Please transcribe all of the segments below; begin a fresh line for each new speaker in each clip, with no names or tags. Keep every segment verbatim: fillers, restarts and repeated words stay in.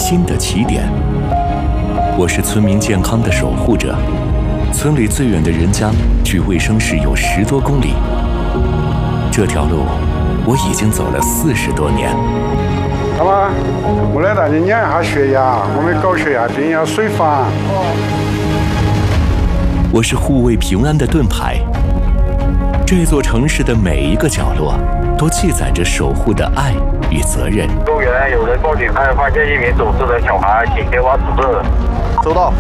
新的起点。我是村民健康的守护者，村里最远的人家距卫生室有十多公里。这条路我已经走了四十多年。
好吧，我来带你验一下血压，我们高血压病要随访。
我是护卫平安的盾牌。这座城市的每一个角落都记载着守护的爱与责任。
公园有人报警，还发现一名走失的小孩，请前往指示。
收到。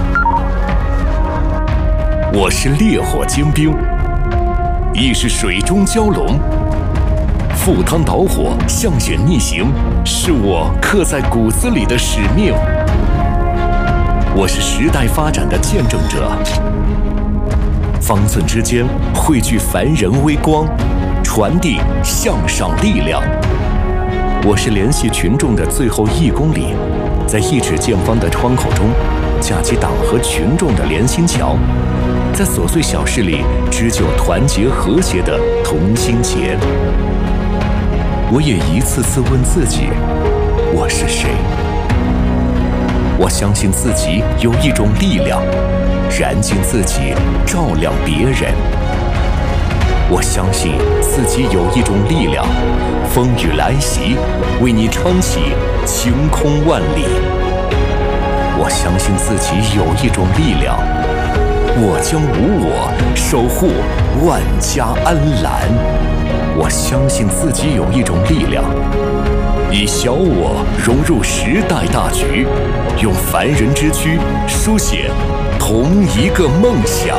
我是烈火精兵，亦是水中蛟龙。赴汤蹈火，向险逆行，是我刻在骨子里的使命。我是时代发展的见证者，方寸之间汇聚凡人微光，传递向上力量。我是联系群众的最后一公里，在一尺见方的窗口中架起党和群众的连心桥，在琐碎小事里织就团结和谐的同心结。我也一次次问自己，我是谁？我相信自己有一种力量，燃尽自己，照亮别人。我相信自己有一种力量，风雨来袭，为你撑起晴空万里。我相信自己有一种力量，我将无我，守护万家安澜。我相信自己有一种力量，以小我融入时代大局，用凡人之躯书写同一个梦想。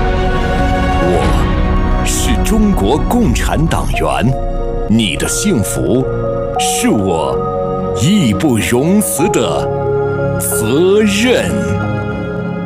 我是中国共产党员，你的幸福是我义不容辞的责任。